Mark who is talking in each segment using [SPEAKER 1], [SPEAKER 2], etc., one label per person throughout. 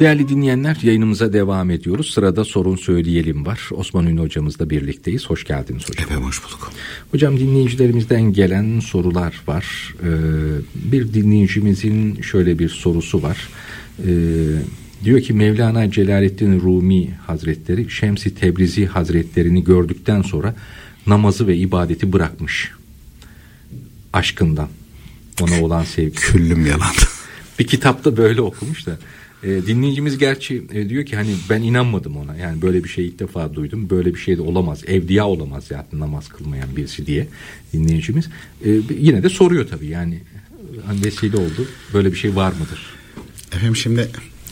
[SPEAKER 1] Değerli dinleyenler, yayınımıza devam ediyoruz. Sırada Sorun Söyleyelim var. Osman Ünlü hocamızla birlikteyiz. Hoş geldiniz hocam.
[SPEAKER 2] Efendim hoş bulduk.
[SPEAKER 1] Hocam, dinleyicilerimizden gelen sorular var. Bir dinleyicimizin şöyle bir sorusu var. Diyor ki Mevlana Celaleddin Rumi Hazretleri Şems-i Tebrizi Hazretlerini gördükten sonra namazı ve ibadeti bırakmış. Aşkından. Ona olan sevgi.
[SPEAKER 2] Küllüm yalan.
[SPEAKER 1] Bir kitapta böyle okumuş da. Dinleyicimiz gerçi diyor ki hani ben inanmadım ona. Yani böyle bir şey ilk defa duydum. Böyle bir şey de olamaz. Evliya olamaz zaten namaz kılmayan birisi diye dinleyicimiz. Yine de soruyor tabii yani hani vesile oldu. Böyle bir şey var mıdır?
[SPEAKER 2] Efendim şimdi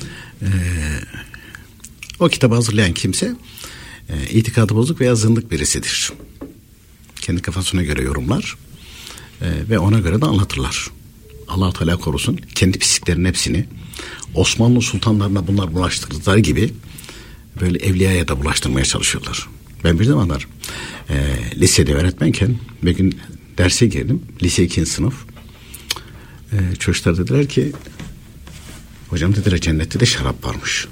[SPEAKER 2] o kitabı hazırlayan kimse itikadı bozuk veya zındık birisidir. Kendi kafasına göre yorumlar ve ona göre de anlatırlar. Allah-u Teala korusun, kendi pisliklerin hepsini Osmanlı sultanlarına bunlar bulaştırdıkları gibi böyle evliyaya da bulaştırmaya çalışıyorlar. Ben bir zamanlar lisede öğretmenken bir gün derse girdim. Lise 2. sınıf. Çocuklar dediler ki hocam dediler cennette de şarap varmış.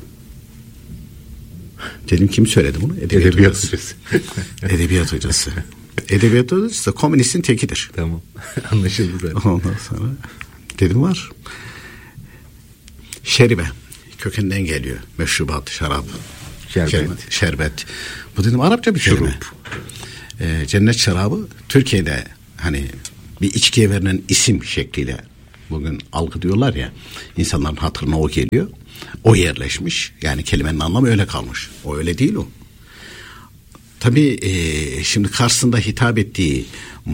[SPEAKER 2] Dedim kim söyledi bunu? Edebiyat hocası. Edebiyat hocası. Edebiyat hocası da komünistin tekidir.
[SPEAKER 1] Tamam. Anlaşıldı zaten.
[SPEAKER 2] Ondan sonra dedim var. Şeribe kökeninden geliyor. Meşrubat, şarap. Şerbet. Bu dedim Arapça bir kelime. Cennet şarabı Türkiye'de hani bir içkiye verilen isim şekliyle bugün algı diyorlar ya, insanların hatırına o geliyor. O yerleşmiş. Yani kelimenin anlamı öyle kalmış. O öyle değil o. Tabii şimdi karşısında hitap ettiği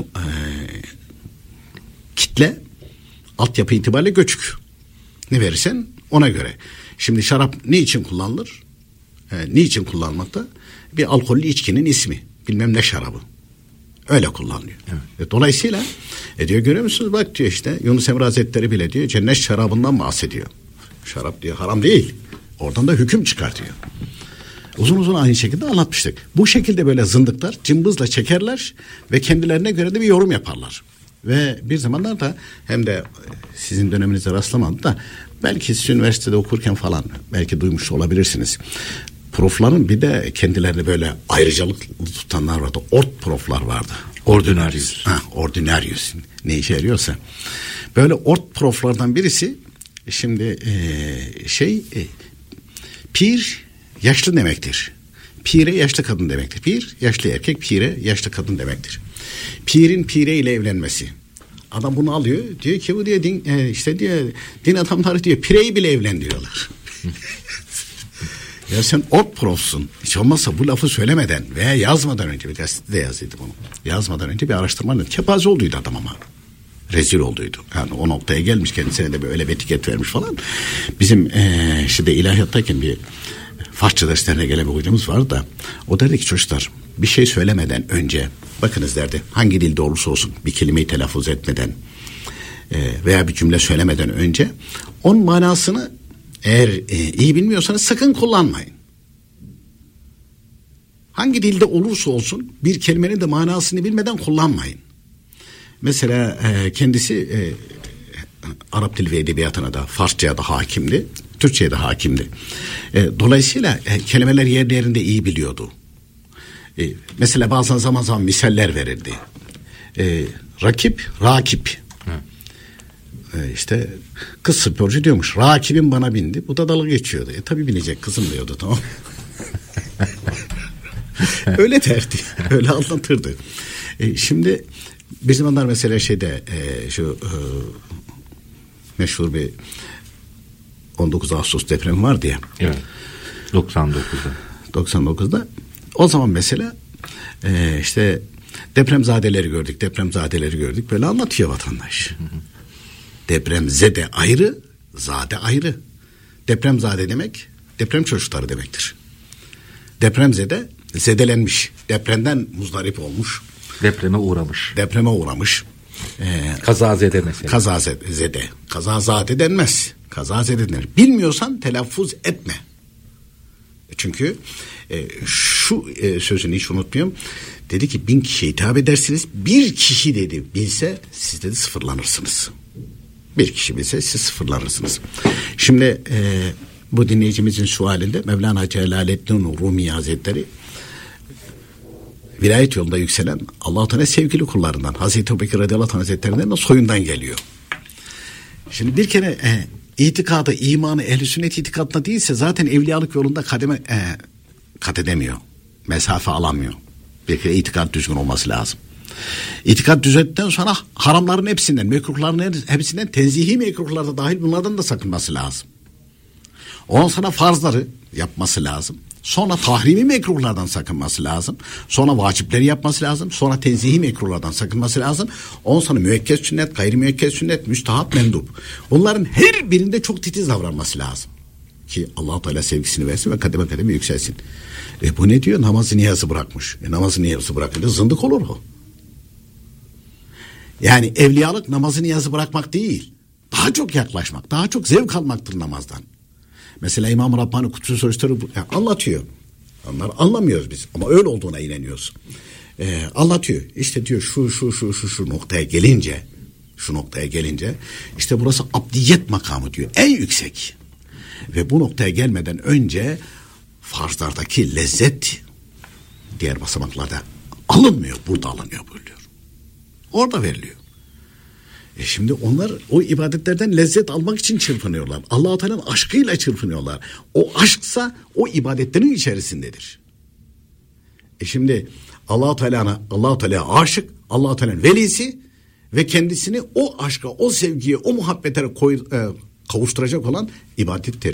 [SPEAKER 2] kitle altyapı itibariyle göçük. Ne verirsen ona göre. Şimdi şarap niçin kullanılır? Niçin kullanmakta? Bir alkollü içkinin ismi. Bilmem ne şarabı. Öyle kullanılıyor. Evet. Dolayısıyla diyor görüyor musunuz? Bak diyor işte Yunus Emre Hazretleri bile diyor cennet şarabından bahsediyor. Şarap diyor haram değil. Oradan da hüküm çıkartıyor. Uzun uzun aynı şekilde anlatmıştık. Bu şekilde böyle zındıklar cımbızla çekerler ve kendilerine göre de bir yorum yaparlar. Ve bir zamanlar da hem de sizin döneminize rastlamadım da belki siz üniversitede okurken falan belki duymuş olabilirsiniz. Profların bir de kendilerini böyle ayrıcalıklı tutanlar vardı. Ort proflar vardı.
[SPEAKER 1] Ordinarius.
[SPEAKER 2] Ordinarius. Ne işe yarıyorsa. Böyle ort proflardan birisi şimdi pir yaşlı demektir. Pire yaşlı kadın demektir. Pir yaşlı erkek, pire yaşlı kadın demektir. Pirin pire ile evlenmesi. Adam bunu alıyor. Diyor ki bu diyor din adamları diyor pireyi bile evlendiriyorlar. Ya sen ort profsun. Hiç olmazsa bu lafı söylemeden veya yazmadan önce bir gazetede yazıydı bunu. Yazmadan önce bir araştırmanın kepaze olduydu adam ama. Rezil olduydu. Yani o noktaya gelmiş kendisine de böyle bir etiket vermiş falan. Bizim şimdi ilahiyattayken bir Farsça derslerine gelen bir hocamız vardı da o derdi ki çocuklar bir şey söylemeden önce bakınız derdi hangi dilde olursa olsun bir kelimeyi telaffuz etmeden veya bir cümle söylemeden önce onun manasını eğer iyi bilmiyorsanız sakın kullanmayın. Hangi dilde olursa olsun bir kelimenin de manasını bilmeden kullanmayın. Mesela kendisi Arap dili ve edebiyatına da Farsça'ya da hakimdi. Türkçe'ye de hakimdi. Dolayısıyla kelimeler yerlerinde iyi biliyordu. Mesela bazen zaman misaller verirdi. Rakip. İşte kız sporcu diyormuş. Rakibim bana bindi. Bu da dalga geçiyordu. Tabii binecek kızım diyordu tamam. Öyle derdi. Öyle anlatırdı. Şimdi bir zamanlar mesela şu meşhur bir 19 Ağustos depremi vardı ya.
[SPEAKER 1] Evet.
[SPEAKER 2] 99'da. O zaman mesela işte depremzadeleri gördük. Böyle anlatıyor vatandaş. Depremzede ayrı, zade ayrı. Depremzade demek deprem çocukları demektir. Depremzede zedelenmiş, depremden muzdarip olmuş.
[SPEAKER 1] Depreme uğramış.
[SPEAKER 2] Kazazede mesela. Kazazade denmez. Kazazede denir. Bilmiyorsan telaffuz etme. Çünkü şu sözünü hiç unutmuyorum. Dedi ki 1000 kişiye hitap edersiniz. Bir kişi dedi bilse siz dedi sıfırlanırsınız. Bir kişi bilse siz sıfırlanırsınız. Şimdi Bu dinleyicimizin sualinde Mevlana Celaleddin Rumi Hazretleri vilayet yolunda yükselen Allah-u Teala sevgili kullarından, Hazreti Ebubekir radıyallahu anh hazretlerinden de soyundan geliyor. Şimdi bir kere itikadı, imanı ehl-i sünnet itikadına değilse zaten evliyalık yolunda kademe kat edemiyor. Mesafe alamıyor. Bir kere itikad düzgün olması lazım. İtikad düzelttikten sonra haramların hepsinden, mekruhların hepsinden, tenzihi mekruhlarda dahil bunlardan da sakınması lazım. Ondan sonra farzları yapması lazım. Sonra tahrimi mekruhlardan sakınması lazım. Sonra vacipleri yapması lazım. Sonra tenzihi mekruhlardan sakınması lazım. Ondan sonra müekked sünnet, gayri müekked sünnet, müstahap, mendup. Bunların her birinde çok titiz davranması lazım. Ki Allah-u Teala sevgisini versin ve kademe kademe yükselsin. Bu ne diyor? Namazı niyazı bırakmış. Namazı niyazı bırakınca zındık olur o. Yani evliyalık namazı niyazı bırakmak değil. Daha çok yaklaşmak, daha çok zevk almaktır namazdan. Mesela İmam-ı Rabbani Kutsu Sözleri anlatıyor. Onlar anlamıyoruz biz ama öyle olduğuna inanıyoruz. Anlatıyor. İşte diyor şu noktaya gelince işte burası abdiyet makamı diyor. En yüksek. Ve bu noktaya gelmeden önce farzlardaki lezzet diğer basamaklarda alınmıyor. Burada alınıyor buyuruyor. Orada veriliyor. Şimdi onlar o ibadetlerden lezzet almak için çırpınıyorlar. Allah-u Teala'nın aşkıyla çırpınıyorlar. O aşksa o ibadetlerin içerisindedir. Şimdi Allah-u Teala aşık, Allah-u Teala'nın velisi ve kendisini o aşka, o sevgiye, o muhabbetlere kavuşturacak olan ibadet